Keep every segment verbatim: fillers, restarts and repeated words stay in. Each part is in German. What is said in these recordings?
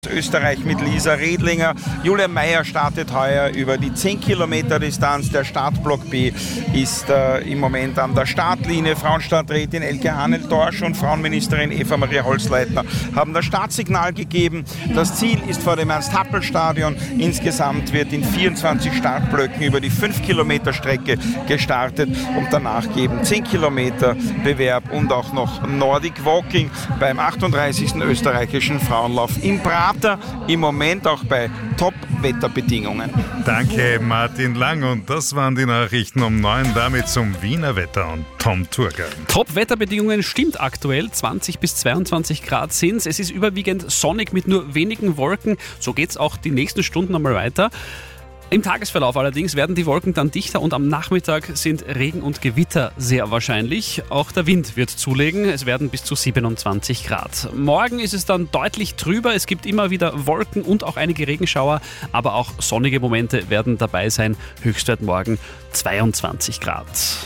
Österreich mit Lisa Redlinger. Julia Meyer startet heuer über die zehn Kilometer Distanz. Der Startblock B ist äh, im Moment an der Startlinie. Frauenstadträtin Elke Hanel-Dorsch und Frauenministerin Eva-Maria Holzleitner haben das Startsignal gegeben. Das Ziel ist vor dem Ernst-Happel-Stadion. Insgesamt wird in vierundzwanzig Startblöcken über die fünf Kilometer Strecke gestartet und danach geben zehn Kilometer Bewerb und auch noch Nordic Walking beim achtunddreißigsten österreichischen Frauenlauf in Prater. Im Moment auch bei Top-Wetterbedingungen. Danke, Martin Lang. Und das waren die Nachrichten um neun. Damit zum Wiener Wetter und Tom Thurgau. Top-Wetterbedingungen stimmt aktuell. zwanzig bis zweiundzwanzig Grad sind es. Es ist überwiegend sonnig mit nur wenigen Wolken. So geht es auch die nächsten Stunden einmal weiter. Im Tagesverlauf allerdings werden die Wolken dann dichter und am Nachmittag sind Regen und Gewitter sehr wahrscheinlich. Auch der Wind wird zulegen, es werden bis zu siebenundzwanzig Grad. Morgen ist es dann deutlich trüber, es gibt immer wieder Wolken und auch einige Regenschauer, aber auch sonnige Momente werden dabei sein. Höchstwert morgen zweiundzwanzig Grad.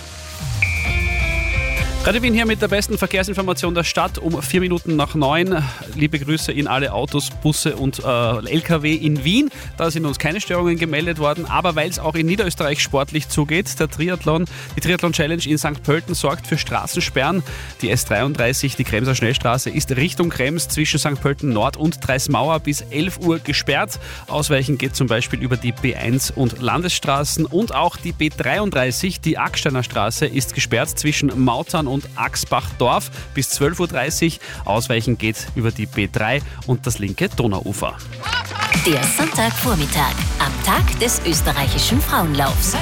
Radio Wien hier mit der besten Verkehrsinformation der Stadt um vier Minuten nach neun. Liebe Grüße in alle Autos, Busse und äh, L K W in Wien. Da sind uns keine Störungen gemeldet worden, aber weil es auch in Niederösterreich sportlich zugeht, der Triathlon, die Triathlon Challenge in Sankt Pölten sorgt für Straßensperren. Die S dreiunddreißig, die Kremser Schnellstraße, ist Richtung Krems zwischen Sankt Pölten Nord und Dreismauer bis elf Uhr gesperrt. Ausweichen geht zum Beispiel über die B eins und Landesstraßen und auch die B dreiunddreißig, die Acksteiner Straße, ist gesperrt zwischen Mautern und und Axbachdorf bis zwölf Uhr dreißig. Ausweichen geht über die B drei und das linke Donauufer. Der Sonntagvormittag am Tag des österreichischen Frauenlaufs.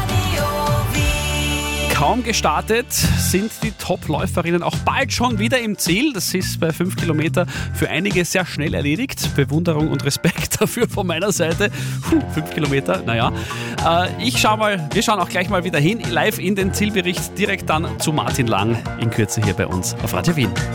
Kaum gestartet sind die Top-Läuferinnen auch bald schon wieder im Ziel. Das ist bei fünf Kilometer für einige sehr schnell erledigt. Bewunderung und Respekt dafür von meiner Seite. Puh, fünf Kilometer, naja. Äh, ich schau mal, wir schauen auch gleich mal wieder hin, live in den Zielbericht, direkt dann zu Martin Lang in Kürze hier bei uns auf Radio Wien.